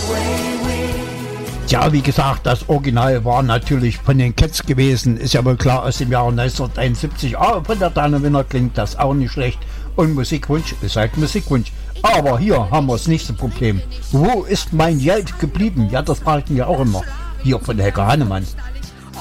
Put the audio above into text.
Ja, wie gesagt, das Original war natürlich von den Cats gewesen, ist ja wohl klar, aus dem Jahr 1971. Aber von der Dana Winner klingt das auch nicht schlecht. Und Musikwunsch ist halt Musikwunsch. Aber hier haben wir das nächste Problem. Wo ist mein Geld geblieben? Ja, das fragten wir auch immer. Hier von Helga Hannemann.